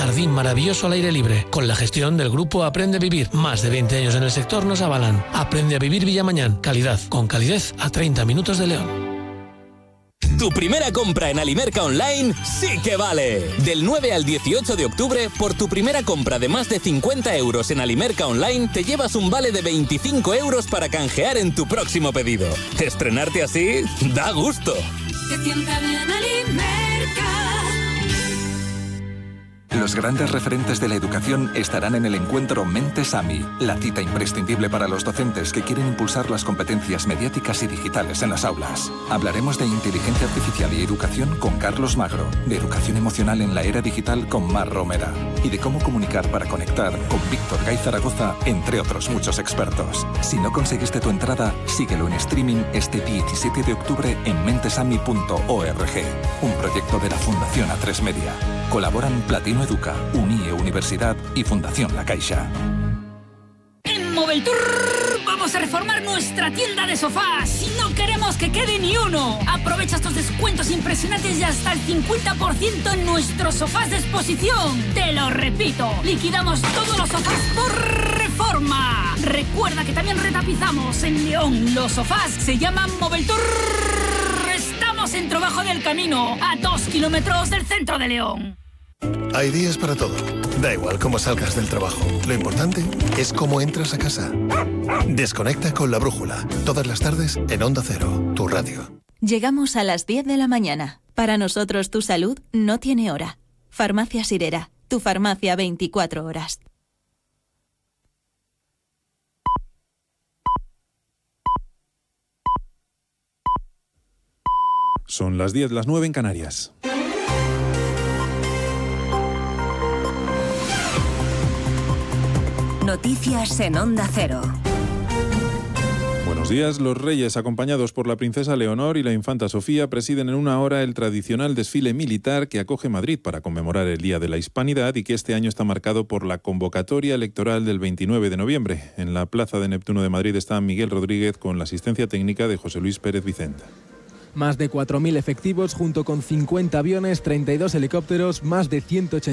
jardín maravilloso al aire libre, con la gestión del grupo Aprende a Vivir. Más de 20 años en el sector nos avalan. Aprende a Vivir Villamañán. Calidad, con calidez a 30 minutos de León. Tu primera compra en Alimerca Online sí que vale. Del 9 al 18 de octubre, por tu primera compra de más de 50 euros en Alimerca Online, te llevas un vale de 25 euros para canjear en tu próximo pedido. Estrenarte así da gusto. Se sienta bien Alimerca. Los grandes referentes de la educación estarán en el encuentro Mentes AMI, la cita imprescindible para los docentes que quieren impulsar las competencias mediáticas y digitales en las aulas. Hablaremos de inteligencia artificial y educación con Carlos Magro, de educación emocional en la era digital con Mar Romera y de cómo comunicar para conectar con Víctor Gay Zaragoza, entre otros muchos expertos. Si no conseguiste tu entrada, síguelo en streaming este 17 de octubre en mentesami.org, un proyecto de la Fundación A3 Media. Colaboran Platino Educa, UNIE Universidad y Fundación La Caixa. En Moveltour vamos a reformar nuestra tienda de sofás y no queremos que quede ni uno. Aprovecha estos descuentos impresionantes y hasta el 50% en nuestros sofás de exposición. Te lo repito, liquidamos todos los sofás por reforma. Recuerda que también retapizamos en León. Los sofás se llaman Moveltour. Estamos en Trabajo del Camino, a 2 kilómetros del centro de León. Hay días para todo. Da igual cómo salgas del trabajo. Lo importante es cómo entras a casa. Desconecta con La Brújula. Todas las tardes en Onda Cero, tu radio. Llegamos a las 10 de la mañana. Para nosotros tu salud no tiene hora. Farmacia Sirera, tu farmacia 24 horas. Son las 10, las 9 en Canarias. Noticias en Onda Cero. Buenos días. Los reyes, acompañados por la princesa Leonor y la infanta Sofía, presiden en una hora el tradicional desfile militar que acoge Madrid para conmemorar el Día de la Hispanidad y que este año está marcado por la convocatoria electoral del 29 de noviembre. En la Plaza de Neptuno de Madrid está Miguel Rodríguez con la asistencia técnica de José Luis Pérez Vicente. Más de 4.000 efectivos junto con 50 aviones, 32 helicópteros, más de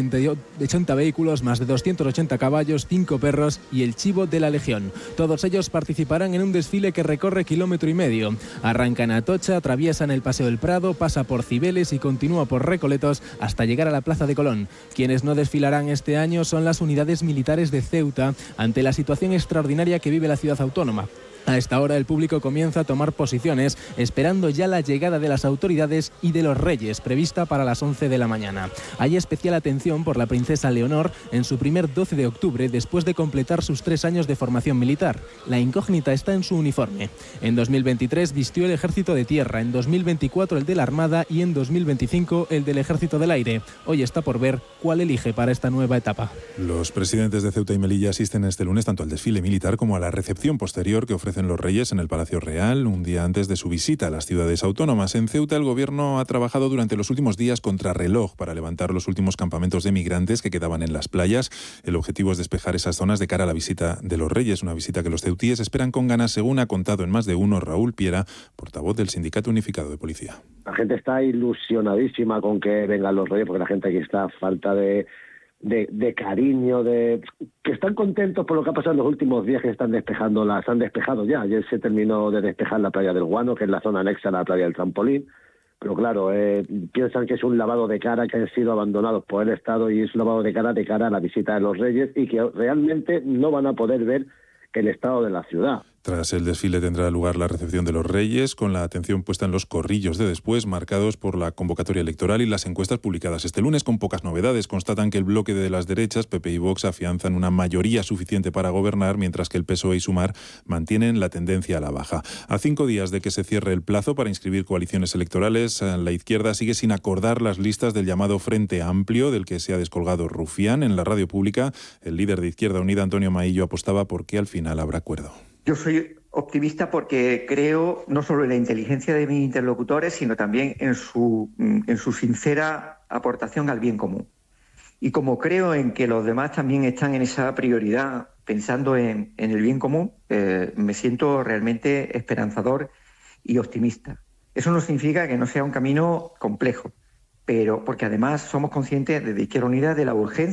180 vehículos, más de 280 caballos, 5 perros y el chivo de la Legión. Todos ellos participarán en un desfile que recorre 1,5 kilómetros. Arranca en Atocha, atraviesan el Paseo del Prado, pasa por Cibeles y continúa por Recoletos hasta llegar a la Plaza de Colón. Quienes no desfilarán este año son las unidades militares de Ceuta ante la situación extraordinaria que vive la ciudad autónoma. A esta hora el público comienza a tomar posiciones, esperando ya la llegada de las autoridades y de los reyes, prevista para las 11 de la mañana. Hay especial atención por la princesa Leonor en su primer 12 de octubre, después de completar sus 3 años de formación militar. La incógnita está en su uniforme. En 2023 vistió el Ejército de Tierra, en 2024 el de la Armada y en 2025 el del Ejército del Aire. Hoy está por ver cuál elige para esta nueva etapa. Los presidentes de Ceuta y Melilla asisten este lunes tanto al desfile militar como a la recepción posterior que ofrecen los reyes en el Palacio Real, un día antes de su visita a las ciudades autónomas. En Ceuta, el gobierno ha trabajado durante los últimos días contrarreloj para levantar los últimos campamentos de migrantes que quedaban en las playas. El objetivo es despejar esas zonas de cara a la visita de los reyes, una visita que los ceutíes esperan con ganas, según ha contado en más de uno Raúl Piera, portavoz del Sindicato Unificado de Policía. La gente está ilusionadísima con que vengan los reyes, porque la gente aquí está a falta de cariño, que están contentos por lo que ha pasado en los últimos días, que han despejado ya. Ayer se terminó de despejar la playa del Guano, que es la zona anexa a la playa del Trampolín, pero claro, piensan que es un lavado de cara, que han sido abandonados por el Estado, y es un lavado de cara a la visita de los reyes, y que realmente no van a poder ver el estado de la ciudad. Tras el desfile tendrá lugar la recepción de los reyes, con la atención puesta en los corrillos de después, marcados por la convocatoria electoral y las encuestas publicadas este lunes con pocas novedades. Constatan que el bloque de las derechas, PP y Vox, afianzan una mayoría suficiente para gobernar, mientras que el PSOE y Sumar mantienen la tendencia a la baja. A 5 días de que se cierre el plazo para inscribir coaliciones electorales, la izquierda sigue sin acordar las listas del llamado Frente Amplio, del que se ha descolgado Rufián. En la radio pública, el líder de Izquierda Unida, Antonio Maillo, apostaba por que al final habrá acuerdo. Yo soy optimista porque creo no solo en la inteligencia de mis interlocutores, sino también en su sincera aportación al bien común. Y como creo en que los demás también están en esa prioridad, pensando en el bien común, me siento realmente esperanzador y optimista. Eso no significa que no sea un camino complejo, pero porque además somos conscientes desde Izquierda Unida de la urgencia